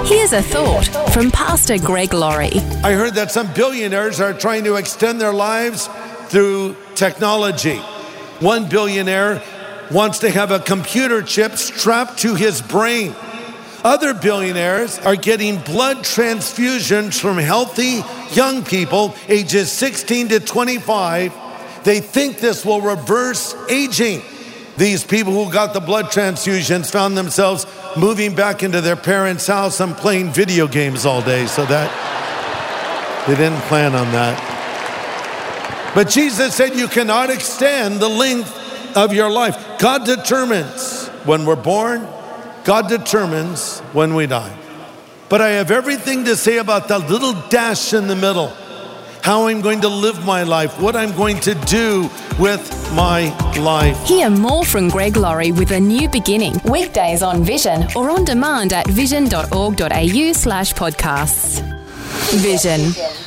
Here's a thought from Pastor Greg Laurie. I heard that some billionaires are trying to extend their lives through technology. One billionaire wants to have a computer chip strapped to his brain. Other billionaires are getting blood transfusions from healthy young people ages 16 to 25. They think this will reverse aging. These people who got the blood transfusions found themselves moving back into their parents' house and playing video games all day, so that they didn't plan on that. But Jesus said you cannot extend the length of your life. God determines when we're born. God determines when we die. But I have everything to say about the little dash in the middle. How I'm going to live my life, what I'm going to do with my life. Hear more from Greg Laurie with A New Beginning, weekdays on Vision or on demand at vision.org.au/podcasts. Vision.